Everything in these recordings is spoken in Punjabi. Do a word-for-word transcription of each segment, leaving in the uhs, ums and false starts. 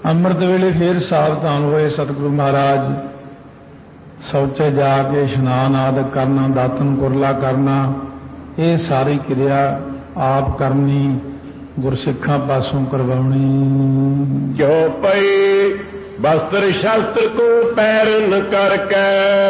ਅੰਮ੍ਰਿਤ ਵੇਲੇ ਫੇਰ ਸਾਵਧਾਨ ਹੋਏ ਸਤਿਗੁਰੂ ਮਹਾਰਾਜ। ਸ਼ੌਚੇ ਜਾ ਕੇ ਇਸ਼ਨਾਨ ਆਦਿ ਕਰਨਾ, ਦਾਤਨ ਕੁਰਲਾ ਕਰਨਾ, ਇਹ ਸਾਰੀ ਕਿਰਿਆ ਆਪ ਕਰਨੀ, ਗੁਰਸਿੱਖਾਂ ਪਾਸੋਂ ਕਰਵਾਉਣੀ। ਜੋ ਪਈ ਵਸਤਰ ਸ਼ਸਤਰ ਕੋ ਪੈਰਨ ਕਰਕੇ,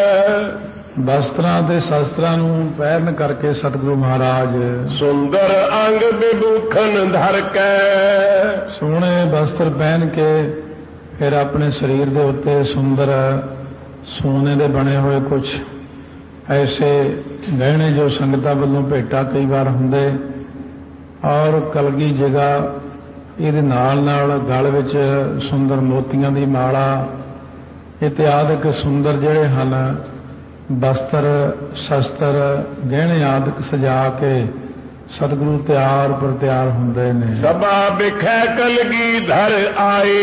ਵਸਤਰਾਂ ਤੇ ਸ਼ਸਤਰਾਂ ਨੂੰ ਪਹਿਰਨ ਕਰਕੇ ਸਤਿਗੁਰੂ ਮਹਾਰਾਜ ਸੁੰਦਰ ਅੰਗ ਵਿਭੂਖਨ ਧਰ ਕੇ, ਸੋਹਣੇ ਵਸਤਰ ਪਹਿਨ ਕੇ ਫਿਰ ਆਪਣੇ ਸਰੀਰ ਦੇ ਉੱਤੇ ਸੁੰਦਰ ਸੋਨੇ ਦੇ ਬਣੇ ਹੋਏ ਕੁਝ ਐਸੇ ਗਹਿਣੇ ਜੋ ਸੰਗਤਾਂ ਵੱਲੋਂ ਭੇਟਾ ਕਈ ਵਾਰ ਹੁੰਦੇ, ਔਰ ਕਲਗੀ ਜਗ੍ਹਾ ਇਹਦੇ ਨਾਲ ਨਾਲ ਗਲ ਵਿੱਚ ਸੁੰਦਰ ਮੋਤੀਆਂ ਦੀ ਮਾਲਾ ਇਤਿਆਦਿਕ ਸੁੰਦਰ ਜਿਹੜੇ ਹਨ ਵਸਤਰ ਸ਼ਸਤਰ ਗਹਿਣੇ ਆਦਿਕ ਸਜਾ ਕੇ ਸਤਿਗੁਰੂ ਤਿਆਰ ਪਰ ਤਿਆਰ ਹੁੰਦੇ ਨੇ। ਸਭਾ ਵਿਖੇ ਕਲਗੀਧਰ ਆਏ,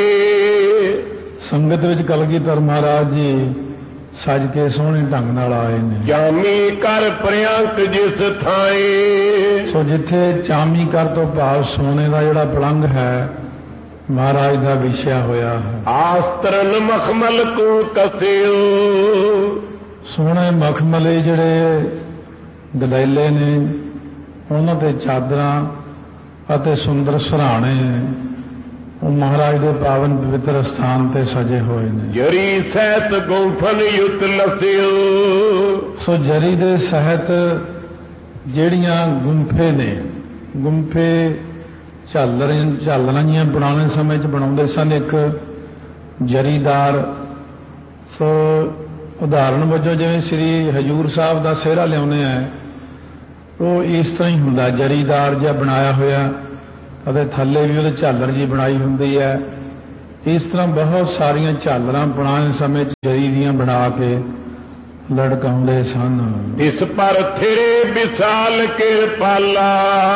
ਸੰਗਤ ਵਿੱਚ ਕਲਗੀਧਰ ਮਹਾਰਾਜ ਜੀ ਸਜ ਕੇ ਸੋਹਣੇ ਢੰਗ ਨਾਲ ਆਏ ਨੇ। ਚਾਮੀ ਕਰ ਪ੍ਰਿਅੰਕ ਜਿਸ ਥਾਏ, ਸੋ ਜਿੱਥੇ ਚਾਮੀ ਕਰ ਤੋਂ ਭਾਵ ਸੋਨੇ ਦਾ ਜਿਹੜਾ ਪਲੰਗ ਹੈ ਮਹਾਰਾਜ ਦਾ ਵਿਛਿਆ ਹੋਇਆ ਹੈ। ਆਸਤਰਨ ਮਖਮਲ ਕੋ ਕਸਿਓ, ਸੋਹਣੇ ਮਖਮਲੇ ਜਿਹੜੇ ਗਦੈਲੇ ਨੇ ਉਹਨਾਂ ਤੇ ਚਾਦਰਾਂ ਅਤੇ ਸੁੰਦਰ ਸਰਾਣੇ ਉਹ ਮਹਾਰਾਜ ਦੇ ਪਾਵਨ ਪਵਿੱਤਰ ਸਥਾਨ ਤੇ ਸਜੇ ਹੋਏ ਨੇ। ਜਰੀ ਸਹਿਤ ਗੁੰਫਨ ਯੁਤ ਲਸਿਓ, ਸੋ ਜਰੀ ਦੇ ਸਹਿਤ ਜਿਹੜੀਆਂ ਗੁੰਫੇ ਨੇ, ਗੁੰਫੇ ਝਾਲਰ ਝਾਲਰਾਂ ਜੀਆਂ ਪੁਰਾਣੇ ਸਮੇਂ 'ਚ ਬਣਾਉਂਦੇ ਸਨ ਇੱਕ ਜਰੀਦਾਰ। ਸੋ ਉਦਾਹਰਣ ਵਜੋਂ ਜਿਵੇਂ ਸ੍ਰੀ ਹਜੂਰ ਸਾਹਿਬ ਦਾ ਸਿਹਰਾ ਲਿਆਉਂਦੇ ਆ, ਉਹ ਇਸ ਤਰ੍ਹਾਂ ਹੀ ਹੁੰਦਾ, ਜਰੀਦਾਰ ਜਿਹਾ ਬਣਾਇਆ ਹੋਇਆ, ਅਤੇ ਥੱਲੇ ਵੀ ਉਹਦੇ ਝਾਲਰ ਜੀ ਬਣਾਈ ਹੁੰਦੀ ਹੈ। ਇਸ ਤਰ੍ਹਾਂ ਬਹੁਤ ਸਾਰੀਆਂ ਝਾਲਰਾਂ ਪੁਰਾਣੇ ਸਮੇਂ 'ਚ ਜਰੀ ਦੀਆਂ ਬਣਾ ਕੇ ਲੜਕਾਉਂਦੇ ਸਨ। ਇਸ ਪਰ ਥਿਰੇ ਵਿਸਾਲ ਕਿਰਪਾਲਾ,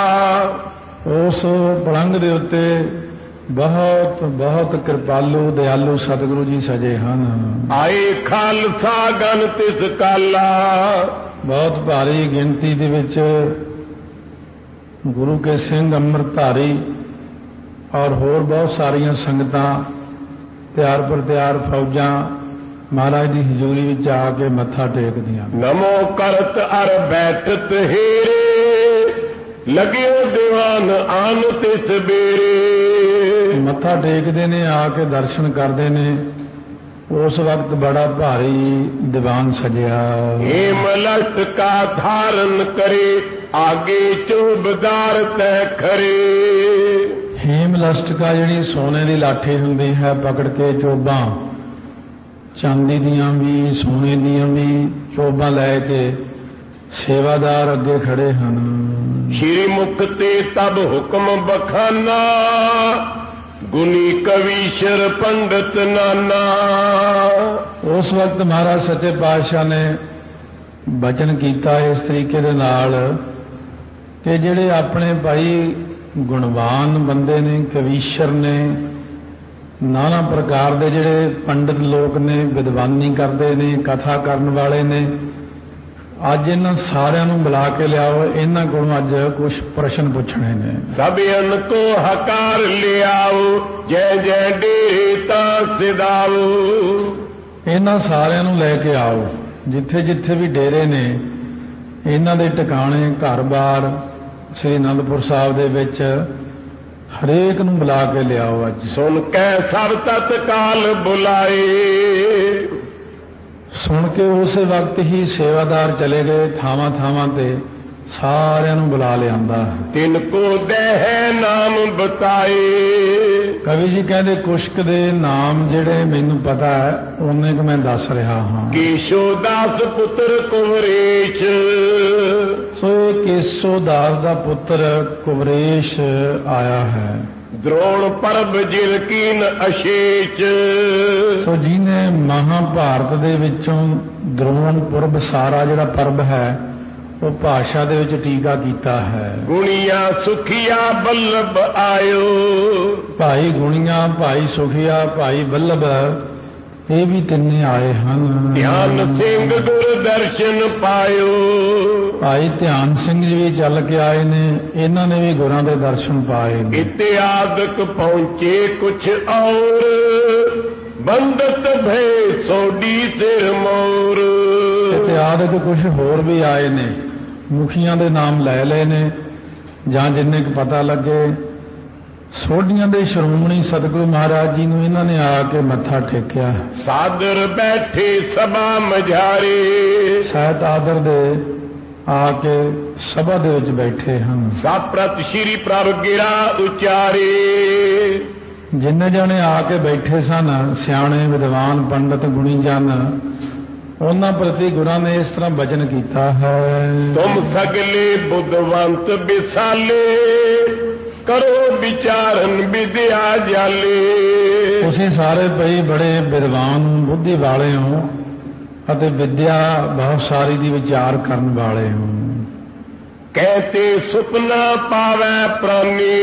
ਉਸ ਪਲੰਗ ਦੇ ਉੱਤੇ ਬਹੁਤ ਬਹੁਤ ਕਿਰਪਾਲੂ ਦਿਆਲੂ ਸਤਿਗੁਰੂ ਜੀ ਸਜੇ ਹਨ। ਆਏ ਖਾਲਸਾ ਗਨ ਤਿਸ ਕਾਲਾ, ਬਹੁਤ ਭਾਰੀ ਗਿਣਤੀ ਦੇ ਵਿੱਚ ਗੁਰੂ ਕੇ ਸਿੰਘ ਅੰਮ੍ਰਿਤਧਾਰੀ ਔਰ ਹੋਰ ਬਹੁਤ ਸਾਰੀਆਂ ਸੰਗਤਾਂ ਤਿਆਰ ਪਰ ਤਿਆਰ ਫੌਜਾਂ ਮਹਾਰਾਜ ਦੀ ਹਜ਼ੂਰੀ ਵਿੱਚ ਆ ਕੇ ਮੱਥਾ ਟੇਕਦੀਆਂ। ਨਮੋ ਕਰਤ ਅਰ ਬੈਠਤ ਹੀਰੇ, ਲਗਿਓ ਦੀਵਾਨ ਆਨ ਤਿਸ ਬੇਰੇ। ਮੱਥਾ ਟੇਕਦੇ ਨੇ, ਆ ਕੇ ਦਰਸ਼ਨ ਕਰਦੇ ਨੇ। ਉਸ ਵਕਤ ਬੜਾ ਭਾਰੀ ਦੀਵਾਨ ਸਜਿਆ। ਹੇਮ ਲਟਕਾ ਧਾਰਨ ਕਰੇ, ਆਗੇ ਚੋਬਦਾਰ ਤੈ ਖਰੇ। ਹੇਮ ਲਸਟਕਾ ਜਿਹੜੀ ਸੋਨੇ ਦੀ ਲਾਠੀ ਹੁੰਦੀ ਹੈ, ਪਕੜ ਕੇ ਚੋਬਾਂ, ਚਾਂਦੀ ਦੀਆਂ ਵੀ ਸੋਨੇ ਦੀਆਂ ਵੀ ਚੋਬਾਂ ਲੈ ਕੇ ਸੇਵਾਦਾਰ ਅੱਗੇ ਖੜੇ ਹਨ। ਸ਼੍ਰੀ ਮੁਖ ਤੇ ਤਬ ਹੁਕਮ ਬਖਾਨਾ, ਗੁਨੀ ਕਵੀਸ਼ਰ ਪੰਡਤ ਨਾਨਾ। ਉਸ ਵਕਤ ਮਹਾਰਾਜ ਸੱਚੇ ਪਾਤਸ਼ਾਹ ਨੇ ਬਚਨ ਕੀਤਾ ਇਸ ਤਰੀਕੇ ਦੇ ਨਾਲ ਕਿ ਜਿਹੜੇ ਆਪਣੇ ਭਾਈ ਗੁਣਵਾਨ ਬੰਦੇ ਨੇ, ਕਵੀਸ਼ਰ ਨੇ, ਨਾਨਾ ਪ੍ਰਕਾਰ ਦੇ ਜਿਹੜੇ ਪੰਡਤ ਲੋਕ ਨੇ, ਵਿਦਵਾਨੀ ਕਰਦੇ ਨੇ, ਕਥਾ ਕਰਨ ਵਾਲੇ ਨੇ, ਅੱਜ ਇਹਨਾਂ ਸਾਰਿਆਂ ਨੂੰ ਬੁਲਾ ਕੇ ਲਿਆਓ, ਇਹਨਾਂ ਕੋਲੋਂ ਅੱਜ ਕੁਝ ਪ੍ਰਸ਼ਨ ਪੁੱਛਣੇ ਨੇ। ਸਭਿਅਨ ਕੋ ਹਕਾਰ ਲਿਆਓ, ਜੈ ਜੈ ਡੇਰੇ ਤਾਂ ਸਿਦਾਓ। ਇਹਨਾਂ ਸਾਰਿਆਂ ਨੂੰ ਲੈ ਕੇ ਆਓ, ਜਿੱਥੇ ਜਿੱਥੇ ਵੀ ਡੇਰੇ ਨੇ ਇਹਨਾਂ ਦੇ ਟਿਕਾਣੇ ਘਰ-ਬਾਰ ਸ੍ਰੀ ਅਨੰਦਪੁਰ ਸਾਹਿਬ ਦੇ ਵਿੱਚ ਹਰੇਕ ਨੂੰ ਬੁਲਾ ਕੇ ਲਿਆਓ। ਅੱਜ ਸੁਣ ਕੇ ਸਭ ਤਤਕਾਲ ਬੁਲਾਏ, ਸੁਣ ਕੇ ਉਸੇ ਵਕਤ ਹੀ ਸੇਵਾਦਾਰ ਚਲੇ ਗਏ ਥਾਵਾਂ ਥਾਵਾਂ ਤੇ, ਸਾਰਿਆਂ ਨੂੰ ਬੁਲਾ ਲਿਆਂਦਾ। ਤਿਨ ਕੋ ਦੇਹ ਨਾਮ ਬਤਾਏ, ਕਵੀ ਜੀ ਕਹਿੰਦੇ ਕੁਸ਼ਕ ਦੇ ਨਾਮ ਜਿਹੜੇ ਮੈਨੂੰ ਪਤਾ ਹੈ ਉਹਨੇ ਕਿ ਮੈਂ ਦੱਸ ਰਿਹਾ ਹਾਂ। ਕੇਸ਼ੋ ਦਾਸ ਪੁੱਤਰ ਕੁਵਰੇਸ਼, ਸੋ ਇਹ ਕੇਸੋ ਦਾਸ ਦਾ ਪੁੱਤਰ ਕੁਵਰੇਸ਼ ਆਇਆ ਹੈ। द्रोण परब जिल कीन अशेष। ਸੋ ਜਿਹਨੇ ਮਹਾਭਾਰਤ ਦੇ ਵਿੱਚੋਂ द्रोण ਪੁਰਬ ਸਾਰਾ ਜਿਹੜਾ ਪਰਬ ਹੈ ਉਹ ਭਾਸ਼ਾ ਦੇ ਵਿੱਚ ਟੀਕਾ ਕੀਤਾ ਹੈ। ਗੁਣੀਆਂ ਸੁਖੀਆ ਬੱਲਭ ਆਇਓ। ਭਾਈ ਗੁਣੀਆਂ, ਭਾਈ ਸੁਖੀਆ, ਭਾਈ ਬੱਲਭ ਇਹ ਵੀ ਤਿੰਨੇ ਆਏ ਹਨ। ਧਿਆਨ ਸਿੰਘ ਗੁਰ ਦਰਸ਼ਨ ਪਾਇਓ। ਭਾਈ ਧਿਆਨ ਸਿੰਘ ਜੀ ਵੀ ਚੱਲ ਕੇ ਆਏ ਨੇ, ਇਹਨਾਂ ਨੇ ਵੀ ਗੁਰਾਂ ਦੇ ਦਰਸ਼ਨ ਪਾਏ। ਇਤਿਆਦਕ ਪਹੁੰਚੇ ਕੁਛ ਔਰ संदत भय सोडी सिर मोर। इतिहादक कुछ होर भी आए ने, मुखियां दे नाम लै लए ने जां जिन्ने क पता लगे। सोडियां दे श्रोमणी सतगुरु महाराज जी नूं इन्हां ने आके मत्था टेकिया। सादर बैठे सभा मझारे, सैत आदर दे आके सभा दे विच बैठे हन। साप्रत श्री प्रभ गिरा उचारे, जिन्ने जाने आके बैठे सन सियाणे विद्वान पंडित गुणी जन, उन्हां प्रति गुरां ने इस तरह वचन कीता है। तुम सगले बुद्धवंत विसाले, करो विचारन विद्या जाले। तुसीं सारे पई बड़े विद्वान बुद्धि वाले हो अते विद्या बहुत सारी दी विचार करन वाले हो। कहते सुपना पावै प्राणी।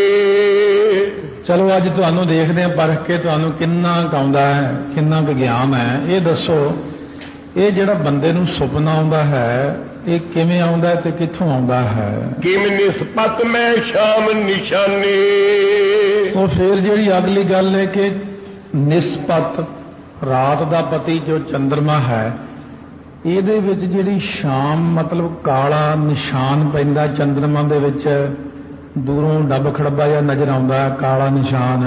चलो अज तुहानूं देखदे हां परख के तुहानूं किन्ना आउंदा है, किन्ना विज्ञान है। ये दसो ये जिहड़ा बंदे नूं सुपना आउंदा है ये किवें आउंदा है ते कित्थों आउंदा है? किम निस्पत में शाम निशानी। तो फिर जिहड़ी अगली गल है कि निस्पत रात दा पति जो चंद्रमा है, ਇਹਦੇ ਵਿੱਚ ਜਿਹੜੀ ਸ਼ਾਮ ਮਤਲਬ ਕਾਲਾ ਨਿਸ਼ਾਨ ਪੈਂਦਾ ਚੰਦਰਮਾ ਦੇ ਵਿੱਚ, ਦੂਰੋਂ ਡੱਬ ਖੜੱਬਾ ਜਿਹਾ ਨਜ਼ਰ ਆਉਂਦਾ ਕਾਲਾ ਨਿਸ਼ਾਨ।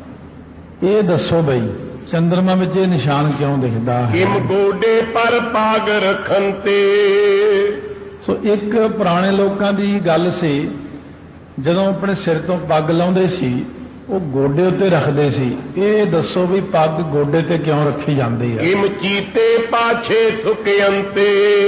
ਇਹ ਦੱਸੋ ਬਈ ਚੰਦਰਮਾ ਵਿੱਚ ਇਹ ਨਿਸ਼ਾਨ ਕਿਉਂ ਦਿਖਦਾ ਹੈ? ਕਿਮ ਗੋਡੇ ਪਰ ਪਾਗ ਰੱਖਣ ਤੇ। ਸੋ ਇੱਕ ਪੁਰਾਣੇ ਲੋਕਾਂ ਦੀ ਗੱਲ ਸੀ, ਜਦੋਂ ਆਪਣੇ ਸਿਰ ਤੋਂ ਪੱਗ ਲਾਉਂਦੇ ਸੀ ਉਹ ਗੋਡੇ ਉੱਤੇ ਰੱਖਦੇ ਸੀ। ਇਹ ਦੱਸੋ ਵੀ ਪੱਗ ਗੋਡੇ ਤੇ ਕਿਉਂ ਰੱਖੀ ਜਾਂਦੀ ਹੈ? ਕਿਮ ਚੀਤੇ ਪਾਛੇ ਥੁਕਿਅੰਤੇ।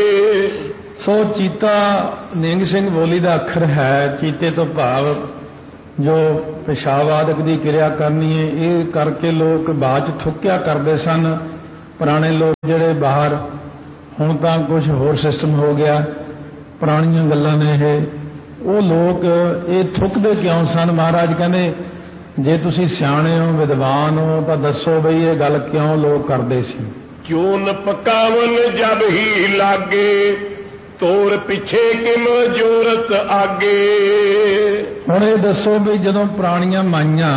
ਸੋ ਚੀਤਾ ਨਿੰਗ ਸਿੰਘ ਬੋਲੀ ਦਾ ਅੱਖਰ ਹੈ। ਚੀਤੇ ਤੋਂ ਭਾਵ ਜੋ ਪਿਸ਼ਾਬ ਆਦਿਕ ਦੀ ਕਿਰਿਆ ਕਰਨੀ ਹੈ, ਇਹ ਕਰਕੇ ਲੋਕ ਬਾਅਦ ਚ ਥੁੱਕਿਆ ਕਰਦੇ ਸਨ ਪੁਰਾਣੇ ਲੋਕ ਜਿਹੜੇ ਬਾਹਰ। ਹੁਣ ਤਾਂ ਕੁਝ ਹੋਰ ਸਿਸਟਮ ਹੋ ਗਿਆ, ਪੁਰਾਣੀਆਂ ਗੱਲਾਂ ਨੇ ਇਹ। ਉਹ ਲੋਕ ਇਹ ਥੁੱਕਦੇ ਕਿਉਂ ਸਨ? ਮਹਾਰਾਜ ਕਹਿੰਦੇ ਜੇ ਤੁਸੀਂ ਸਿਆਣੇ ਹੋ ਵਿਦਵਾਨ ਹੋ ਤਾਂ ਦੱਸੋ ਬਈ ਇਹ ਗੱਲ ਕਿਉਂ ਲੋਕ ਕਰਦੇ ਸੀ? ਚੂਨ ਪਕਾਵਨ ਜਬ ਹੀ ਲਾਗੇ, ਤੋਰ ਪਿੱਛੇ ਕਿਮ ਜੋਰਤ ਆਗੇ। ਹੁਣ ਇਹ ਦੱਸੋ ਵੀ ਜਦੋਂ ਪੁਰਾਣੀਆਂ ਮਾਈਆਂ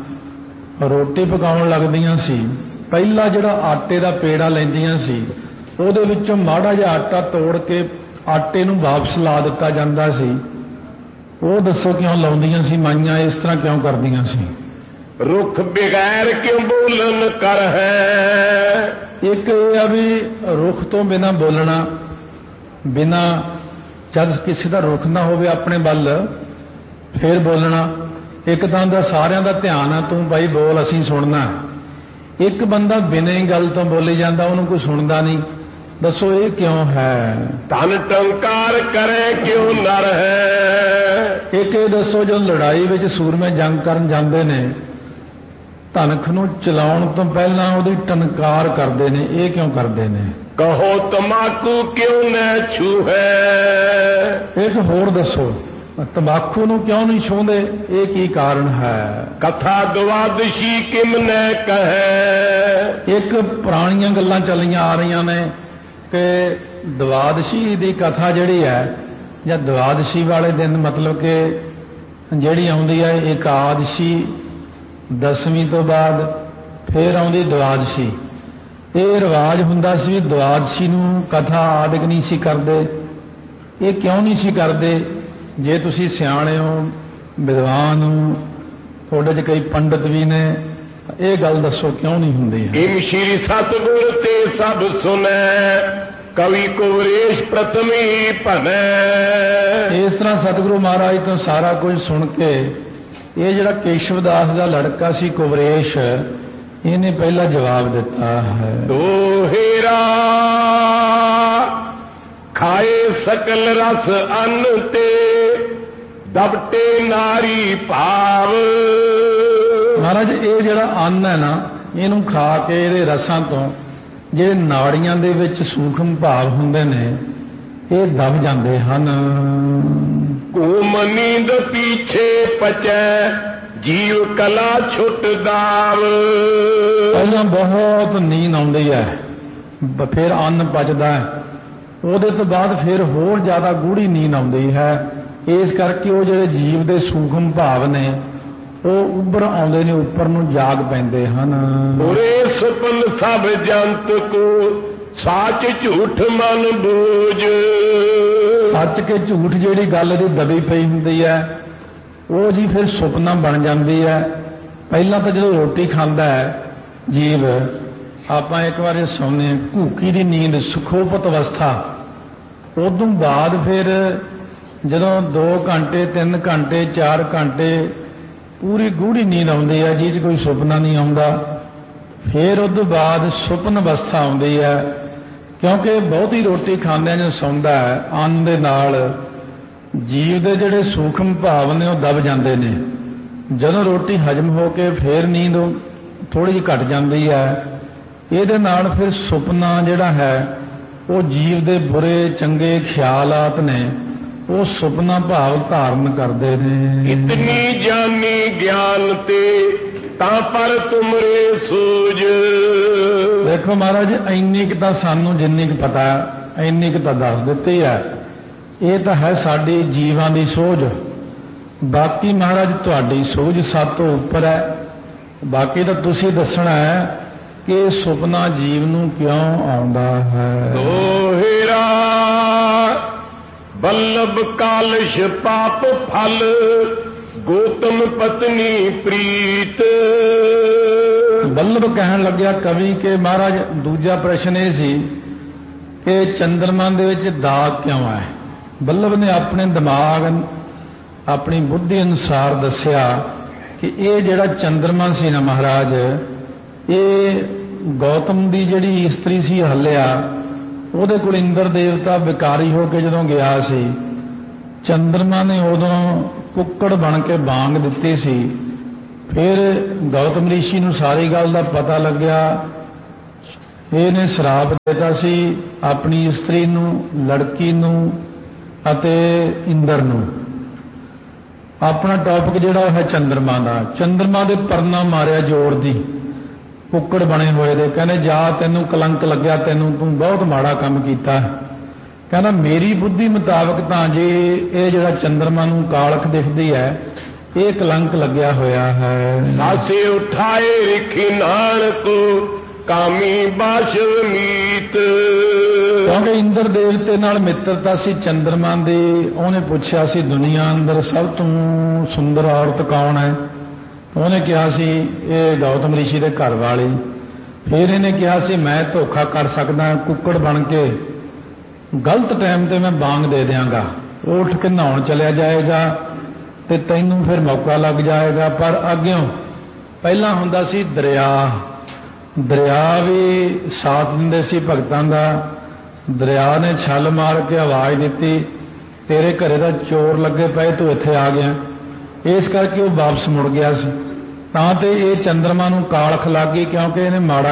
ਰੋਟੀ ਪਕਾਉਣ ਲੱਗਦੀਆਂ ਸੀ, ਪਹਿਲਾ ਜਿਹੜਾ ਆਟੇ ਦਾ ਪੇੜਾ ਲੈਂਦੀਆਂ ਸੀ ਉਹਦੇ ਵਿੱਚੋਂ ਮਾੜਾ ਜਿਹਾ ਆਟਾ ਤੋੜ ਕੇ ਆਟੇ ਨੂੰ ਵਾਪਸ ਲਾ ਦਿੱਤਾ ਜਾਂਦਾ ਸੀ। ਉਹ ਦੱਸੋ ਕਿਉਂ ਲਾਉਂਦੀਆਂ ਸੀ ਮਾਈਆਂ? ਇਸ ਤਰ੍ਹਾਂ ਕਿਉਂ ਕਰਦੀਆਂ ਸੀ? ਰੁੱਖ ਬਗੈਰ ਕਿਉਂ ਬੋਲਣ ਕਰ ਹੈ। ਇੱਕ ਇਹ ਆ ਵੀ ਰੁੱਖ ਤੋਂ ਬਿਨਾਂ ਬੋਲਣਾ, ਬਿਨਾਂ ਜਦ ਕਿਸੇ ਦਾ ਰੁੱਖ ਨਾ ਹੋਵੇ ਆਪਣੇ ਵੱਲ ਫੇਰ ਬੋਲਣਾ। ਇੱਕ ਤਾਂ ਦਾ ਸਾਰਿਆਂ ਦਾ ਧਿਆਨ ਆ, ਤੂੰ ਭਾਈ ਬੋਲ ਅਸੀਂ ਸੁਣਨਾ। ਇੱਕ ਬੰਦਾ ਬਿਨਾਂ ਹੀ ਗੱਲ ਤੋਂ ਬੋਲੀ ਜਾਂਦਾ, ਉਹਨੂੰ ਕੋਈ ਸੁਣਦਾ ਨਹੀਂ। ਦੱਸੋ ਇਹ ਕਿਉਂ ਹੈ? ਧਨ ਟੰਕਾਰ ਕਰੇ ਕਿਉਂ ਨਰ ਹੈ। ਇੱਕ ਇਹ ਦੱਸੋ ਜੋ ਲੜਾਈ ਵਿੱਚ ਸੂਰਮੇ ਜੰਗ ਕਰਨ ਜਾਂਦੇ ਨੇ, ਧਨਖ ਨੂੰ ਚਲਾਉਣ ਤੋਂ ਪਹਿਲਾਂ ਉਹਦੀ ਟਨਕਾਰ ਕਰਦੇ ਨੇ, ਇਹ ਕਿਉਂ ਕਰਦੇ ਨੇ? ਕਹੋ ਤਮਾਕੂ ਕਿਉਂ ਨਾ ਛੂਹੈ। ਇੱਕ ਹੋਰ ਦੱਸੋ ਤੰਬਾਕੂ ਨੂੰ ਕਿਉਂ ਨਹੀਂ ਛੂਹਦੇ? ਇਹ ਕੀ ਕਾਰਨ ਹੈ? ਕਥਾ ਦਵਾਦਸ਼ੀ ਕਿਮ ਨਾ ਕਹੈ। ਇੱਕ ਪੁਰਾਣੀਆਂ ਗੱਲਾਂ ਚੱਲੀਆਂ ਆ ਰਹੀਆਂ ਨੇ ਕਿ ਦਵਾਦਸ਼ੀ ਦੀ ਕਥਾ ਜਿਹੜੀ ਹੈ, ਜਾਂ ਦਵਾਦਸ਼ੀ ਵਾਲੇ ਦਿਨ ਮਤਲਬ ਕਿ ਜਿਹੜੀ ਆਉਂਦੀ ਹੈ ਇਕਾਦਸ਼ੀ, ਦਸਵੀਂ ਤੋਂ ਬਾਅਦ ਫੇਰ ਆਉਂਦੀ ਦਵਾਦਸ਼ੀ। ਇਹ ਰਿਵਾਜ ਹੁੰਦਾ ਸੀ ਵੀ ਦਵਾਦਸ਼ੀ ਨੂੰ ਕਥਾ ਆਦਿਕ ਨਹੀਂ ਸੀ ਕਰਦੇ। ਇਹ ਕਿਉਂ ਨਹੀਂ ਸੀ ਕਰਦੇ? ਜੇ ਤੁਸੀਂ ਸਿਆਣੇ ਹੋ ਵਿਦਵਾਨ ਹੋ, ਤੁਹਾਡੇ 'ਚ ਕਈ ਪੰਡਤ ਵੀ ਨੇ, ਇਹ ਗੱਲ ਦੱਸੋ ਕਿਉਂ ਨਹੀਂ ਹੁੰਦੀ ਹੈ? ਇਮ ਸ਼੍ਰੀ ਸਤਿਗੁਰ ਤੇ ਸਭ ਸੁਨੈ, ਕਵੀ ਕੁਵਰੇਸ਼ ਪ੍ਰਥਮੀ ਭਨੈ। ਇਸ ਤਰ੍ਹਾਂ ਸਤਿਗੁਰੂ ਮਹਾਰਾਜ ਤੋਂ ਸਾਰਾ ਕੁਝ ਸੁਣ ਕੇ ਇਹ ਜਿਹੜਾ ਕੇਸ਼ਵਦਾਸ ਦਾ ਲੜਕਾ ਸੀ ਕੁਵਰੇਸ਼, ਇਹਨੇ ਪਹਿਲਾ ਜਵਾਬ ਦਿੱਤਾ ਹੈ। ਦੋਹੇਰਾ ਖਾਏ ਸਕਲ ਰਸ ਅੰਨ ਤੇ, ਦਬਟੇ ਨਾਰੀ ਭਾਵ। ਮਹਾਰਾਜ ਇਹ ਜਿਹੜਾ ਅੰਨ ਹੈ ਨਾ, ਇਹਨੂੰ ਖਾ ਕੇ ਇਹਦੇ ਰਸਾਂ ਤੋਂ ਜਿਹੜੇ ਨਾੜੀਆਂ ਦੇ ਵਿੱਚ ਸੂਖਮ ਭਾਵ ਹੁੰਦੇ ਨੇ ਇਹ ਦਬ ਜਾਂਦੇ ਹਨ। ਘੂਮ ਨੀਂਦ ਪਿੱਛੇ ਪਚੈ, ਜੀਵ ਕਲਾ ਛੁੱਟ ਦਾਵ। ਪਹਿਲਾਂ ਬਹੁਤ ਨੀਂਦ ਆਉਂਦੀ ਹੈ, ਫਿਰ ਅੰਨ ਪਚਦਾ ਹੈ, ਉਹਦੇ ਤੋਂ ਬਾਅਦ ਫਿਰ ਹੋਰ ਜ਼ਿਆਦਾ ਗੂੜੀ ਨੀਂਦ ਆਉਂਦੀ ਹੈ। ਇਸ ਕਰਕੇ ਉਹ ਜਿਹੜੇ ਜੀਵ ਦੇ ਸੂਖਮ ਭਾਵ ਨੇ ਉਹ ਉੱਭਰ ਆਉਂਦੇ ਨੇ, ਉੱਪਰ ਨੂੰ ਜਾਗ ਪੈਂਦੇ ਹਨ। ਉਰੇ ਸੁਪਨ ਸਭ ਜੰਤ ਕੋ ਸੱਚ ਝੂਠ ਮਨ ਬੂਝ। ਸੱਚ ਕੇ ਝੂਠ ਜਿਹੜੀ ਗੱਲ ਦੀ ਦਬੀ ਪਈ ਹੁੰਦੀ ਹੈ ਉਹ ਜੀ ਫਿਰ ਸੁਪਨਾ ਬਣ ਜਾਂਦੀ ਹੈ। ਪਹਿਲਾਂ ਤਾਂ ਜਦੋਂ ਰੋਟੀ ਖਾਂਦਾ ਹੈ ਜੀਵ, ਆਪਾਂ ਇੱਕ ਵਾਰ ਸੌਂਦੇ ਹਾਂ ਘੂਕੀ ਦੀ ਨੀਂਦ, ਸੁਖੋਪਤ ਅਵਸਥਾ। ਉਦੋਂ ਬਾਅਦ ਫਿਰ ਜਦੋਂ ਦੋ ਘੰਟੇ ਤਿੰਨ ਘੰਟੇ ਚਾਰ ਘੰਟੇ ਪੂਰੀ ਗੂੜੀ ਨੀਂਦ ਆਉਂਦੀ ਹੈ ਜਿਹ 'ਚ ਕੋਈ ਸੁਪਨਾ ਨਹੀਂ ਆਉਂਦਾ, ਫਿਰ ਉਦੋਂ ਬਾਅਦ ਸੁਪਨ ਅਵਸਥਾ ਆਉਂਦੀ ਹੈ। ਕਿਉਂਕਿ ਬਹੁਤੀ ਰੋਟੀ ਖਾਂਦਿਆਂ ਜਦੋਂ ਸੌਂਦਾ ਹੈ, ਅੰਨ ਦੇ ਨਾਲ ਜੀਵ ਦੇ ਜਿਹੜੇ ਸੂਖਮ ਭਾਵ ਨੇ ਉਹ ਦਬ ਜਾਂਦੇ ਨੇ। ਜਦੋਂ ਰੋਟੀ ਹਜਮ ਹੋ ਕੇ ਫਿਰ ਨੀਂਦ ਥੋੜ੍ਹੀ ਜਿਹੀ ਘਟ ਜਾਂਦੀ ਹੈ, ਇਹਦੇ ਨਾਲ ਫਿਰ ਸੁਪਨਾ ਜਿਹੜਾ ਹੈ ਉਹ ਜੀਵ ਦੇ ਬੁਰੇ ਚੰਗੇ ਖਿਆਲਾਤ ਨੇ ਉਹ ਸੁਪਨਾ ਭਾਵ ਧਾਰਨ ਕਰਦੇ ਨੇ। ਇਤਨੀ ਜਾਨੀ ਗਿਆਨ ਤੇ ਤਾਂ ਪਰ ਤੁਮਰੇ ਸੂਝ। ਦੇਖੋ ਮਹਾਰਾਜ, ਇੰਨੀ ਕੁ ਤਾਂ ਸਾਨੂੰ ਜਿੰਨੀ ਕੁ ਪਤਾ ਇੰਨੀ ਕੁ ਤਾਂ ਦੱਸ ਦਿੱਤੀ ਹੈ। ਇਹ ਤਾਂ ਹੈ ਸਾਡੀ ਜੀਵਾਂ ਦੀ ਸੋਝ। ਬਾਕੀ ਮਹਾਰਾਜ ਤੁਹਾਡੀ ਸੋਝ ਸਭ ਤੋਂ ਉੱਪਰ ਹੈ। ਬਾਕੀ ਤਾਂ ਤੁਸੀਂ ਦੱਸਣਾ ਹੈ ਕਿ ਸੁਪਨਾ ਜੀਵ ਨੂੰ ਕਿਉਂ ਆਉਂਦਾ ਹੈ। ਦੋਹਿਰਾ ਬੱਲਭ ਕਾਲਸ਼ ਪਾਪ ਫਲ ਗੋਤਮ ਪਤਨੀ ਪ੍ਰੀਤ। ਬੱਲਭ ਕਹਿਣ ਲੱਗਿਆ ਕਵੀ ਕਿ ਮਹਾਰਾਜ ਦੂਜਾ ਪ੍ਰਸ਼ਨ ਇਹ ਸੀ ਕਿ ਚੰਦਰਮਾ ਦੇ ਵਿੱਚ ਦਾਗ ਕਿਉਂ ਹੈ। ਬੱਲਭ ਨੇ ਆਪਣੇ ਦਿਮਾਗ ਆਪਣੀ ਬੁੱਧੀ ਅਨੁਸਾਰ ਦੱਸਿਆ ਕਿ ਇਹ ਜਿਹੜਾ ਚੰਦਰਮਾ ਸੀ ਨਾ ਮਹਾਰਾਜ, ਇਹ ਗੌਤਮ ਦੀ ਜਿਹੜੀ ਇਸਤਰੀ ਸੀ ਹੱਲਿਆ, ਉਹਦੇ ਕੋਲ ਇੰਦਰ ਦੇਵਤਾ ਵਿਕਾਰੀ ਹੋ ਕੇ ਜਦੋਂ ਗਿਆ ਸੀ, ਚੰਦਰਮਾ ਨੇ ਉਦੋਂ ਕੁੱਕੜ ਬਣ ਕੇ ਬਾਂਗ ਦਿੱਤੀ ਸੀ। ਫਿਰ ਗੌਤਮ ਰਿਸ਼ੀ ਨੂੰ ਸਾਰੀ ਗੱਲ ਦਾ ਪਤਾ ਲੱਗਿਆ। ਇਹਨੇ ਸ਼ਰਾਪ ਦਿੱਤਾ ਸੀ ਆਪਣੀ ਇਸਤਰੀ ਨੂੰ, ਲੜਕੀ ਨੂੰ ਅਤੇ ਇੰਦਰ ਨੂੰ। ਆਪਣਾ ਟੌਪਿਕ ਜਿਹੜਾ ਹੈ ਚੰਦਰਮਾ ਦਾ। ਚੰਦਰਮਾ ਦੇ ਪਰਨਾ ਮਾਰਿਆ ਜ਼ੋਰ ਦੀ, ਕੁੱਕੜ ਬਣੇ ਹੋਏ ਦੇ। ਕਹਿੰਦੇ ਜਾ ਤੈਨੂੰ ਕਲੰਕ ਲੱਗਿਆ, ਤੈਨੂੰ ਤੂੰ ਬਹੁਤ ਮਾੜਾ ਕੰਮ ਕੀਤਾ। ਕਹਿੰਦਾ ਮੇਰੀ ਬੁੱਧੀ ਮੁਤਾਬਕ ਤਾਂ ਜੇ ਇਹ ਜਿਹੜਾ ਚੰਦਰਮਾ ਨੂੰ ਕਾਲਖ ਦਿਖਦੀ ਹੈ ਇਹ ਕਲੰਕ ਲੱਗਿਆ ਹੋਇਆ ਹੈ। ਸਾਸੇ ਉਠਾਏ ਰਿਖੀ ਨਾਨਕ ਕਾਮੀ ਬਾਸ਼ਵ ਮੀਤ। ਕਿਉਂਕਿ ਇੰਦਰ ਦੇਵਤੇ ਨਾਲ ਮਿੱਤਰਤਾ ਸੀ ਚੰਦਰਮਾ ਦੀ। ਉਹਨੇ ਪੁੱਛਿਆ ਸੀ ਦੁਨੀਆ ਅੰਦਰ ਸਭ ਤੋਂ ਸੁੰਦਰ ਔਰਤ ਕੌਣ ਹੈ। ਉਹਨੇ ਕਿਹਾ ਸੀ ਇਹ ਗੌਤਮ ਰਿਸ਼ੀ ਦੇ ਘਰ ਵਾਲੀ। ਫਿਰ ਇਹਨੇ ਕਿਹਾ ਸੀ ਮੈਂ ਧੋਖਾ ਕਰ ਸਕਦਾ, ਕੁੱਕੜ ਬਣ ਕੇ ਗਲਤ ਟਾਈਮ ਤੇ ਮੈਂ ਬਾਂਗ ਦੇ ਦਿਆਂਗਾ, ਉੱਠ ਕੇ ਨਹਾਉਣ ਚਲਿਆ ਜਾਏਗਾ ਤੇ ਤੈਨੂੰ ਫਿਰ ਮੌਕਾ ਲੱਗ ਜਾਏਗਾ। ਪਰ ਅੱਗਿਓਂ ਪਹਿਲਾਂ ਹੁੰਦਾ ਸੀ ਦਰਿਆ। ਦਰਿਆ ਵੀ ਸਾਥ ਦਿੰਦੇ ਸੀ ਭਗਤਾਂ ਦਾ। ਦਰਿਆ ਨੇ ਛਲ ਮਾਰ ਕੇ ਆਵਾਜ਼ ਦਿੱਤੀ ਤੇਰੇ ਘਰੇ ਦਾ ਚੋਰ ਲੱਗੇ ਪਏ, ਤੂੰ ਇੱਥੇ ਆ ਗਿਆ। ਇਸ ਕਰਕੇ ਉਹ ਵਾਪਸ ਮੁੜ ਗਿਆ ਸੀ। ਤਾਂ ਤੇ ਇਹ ਚੰਦਰਮਾ ਨੂੰ ਕਾਲਖ ਲੱਗ ਗਈ ਕਿਉਂਕਿ ਇਹਨੇ ਮਾੜਾ